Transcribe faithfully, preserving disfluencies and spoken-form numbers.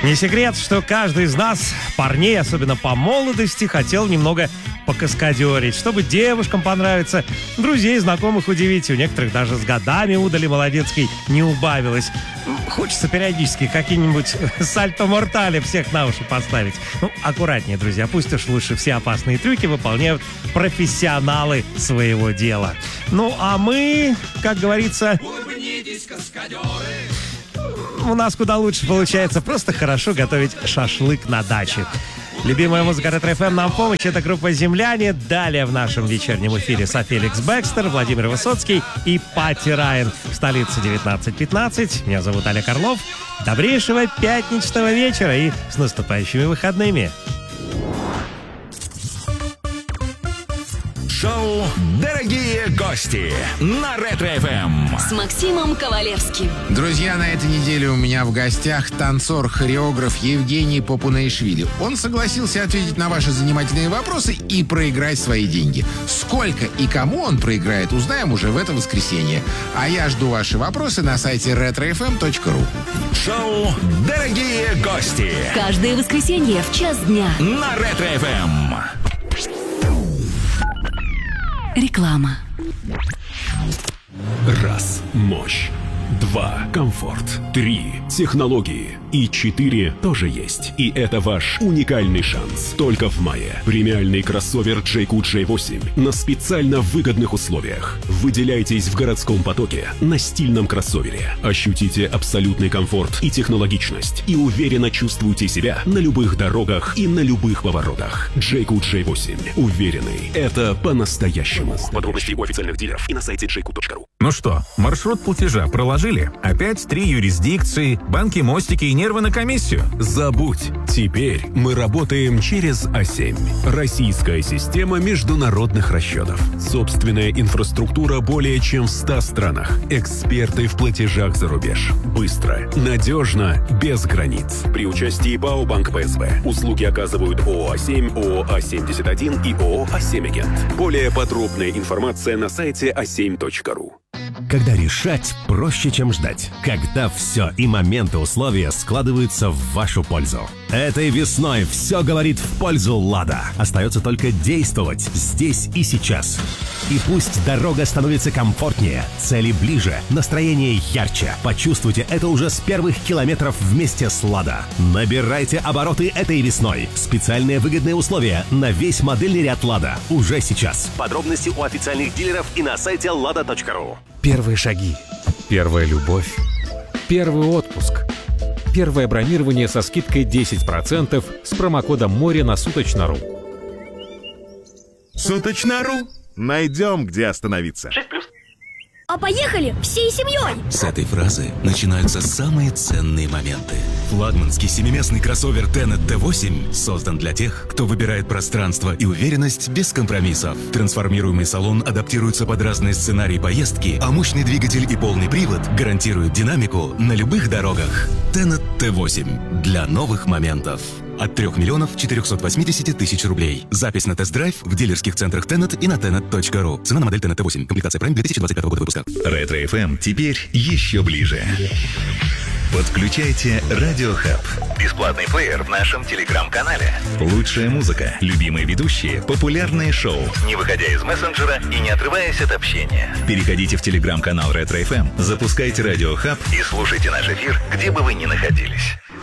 Не секрет, что каждый из нас, парней, особенно по молодости, хотел немного покаскадерить, чтобы девушкам понравиться, друзей, знакомых удивить. У некоторых даже с годами удали молодецкой не убавилось. Хочется периодически какие-нибудь сальто-мортали всех на уши поставить. Ну, аккуратнее, друзья, пусть уж лучше все опасные трюки выполняют профессионалы своего дела. Ну, а мы, как говорится... Улыбнитесь, каскадеры! У нас куда лучше получается просто хорошо готовить шашлык на даче. Любимая музыка Ретро-эф эм нам в помощь. Это группа «Земляне». Далее в нашем вечернем эфире Софеликс Бэкстер, Владимир Высоцкий и Пати Райан. В столице девятнадцать пятнадцать. Меня зовут Олег Орлов. Добрейшего пятничного вечера и с наступающими выходными. Шоу «Дорогие гости» на Ретро-эф эм с Максимом Ковалевским. Друзья, на этой неделе у меня в гостях танцор-хореограф Евгений Попунаишвили. Он согласился ответить на ваши занимательные вопросы и проиграть свои деньги. Сколько и кому он проиграет, узнаем уже в это воскресенье. А я жду ваши вопросы на сайте ретро эф эм точка ру. Шоу «Дорогие гости» каждое воскресенье в час дня на Ретро-эф эм. Реклама. Раз. Мощь. Два. Комфорт. Три. Технологии. И четыре тоже есть. И это ваш уникальный шанс. Только в мае. Премиальный кроссовер джей кью джей восемь на специально выгодных условиях. Выделяйтесь в городском потоке на стильном кроссовере. Ощутите абсолютный комфорт и технологичность. И уверенно чувствуйте себя на любых дорогах и на любых поворотах. джей кью джей восемь. Уверенный. Это по-настоящему. Подробности у официальных дилеров и на сайте джей кью точка ру. Ну что, маршрут платежа проложили? Опять три юрисдикции, банки, мостики и нервы на комиссию? Забудь. Теперь мы работаем через а семь. Российская система международных расчетов. Собственная инфраструктура более чем в ста странах. Эксперты в платежах за рубеж. Быстро, надежно, без границ. При участии ПАО «Банк пэ эс бэ». Услуги оказывают ООО «А семь», ООО «А семьдесят один» и ООО «А семь Агент». Более подробная информация на сайте а семь точка ру. Когда решать проще, чем ждать. Когда все и моменты условия складываются в вашу пользу. Этой весной все говорит в пользу «Лада». Остается только действовать здесь и сейчас. И пусть дорога становится комфортнее, цели ближе, настроение ярче. Почувствуйте это уже с первых километров вместе с «Лада». Набирайте обороты этой весной. Специальные выгодные условия на весь модельный ряд «Лада» уже сейчас. Подробности у официальных дилеров и на сайте лада точка ру. Первые шаги. Первая любовь. Первый отпуск. Первое бронирование со скидкой десять процентов с промокодом «Море» на Суточно.ру. Суточно.ру. Найдем, где остановиться. шесть плюс. А поехали всей семьей! С этой фразы начинаются самые ценные моменты. Флагманский семиместный кроссовер Tenet тэ восемь создан для тех, кто выбирает пространство и уверенность без компромиссов. Трансформируемый салон адаптируется под разные сценарии поездки, а мощный двигатель и полный привод гарантируют динамику на любых дорогах. Tenet тэ восемь для новых моментов. От трех миллионов четырехсот восьмидесяти тысяч рублей. Запись на тест-драйв в дилерских центрах Tenet и на tenet точка ру. Цена на модель Tenet тэ восемь. Комплектация Prime две тысячи двадцать пятого года выпуска. Ретро-эф эм теперь еще ближе. Подключайте Радио Хаб. Бесплатный плеер в нашем телеграм-канале. Лучшая музыка, любимые ведущие, популярные шоу. Не выходя из мессенджера и не отрываясь от общения. Переходите в телеграм-канал Ретро-эф эм, запускайте Радио Хаб и слушайте наш эфир, где бы вы ни находились.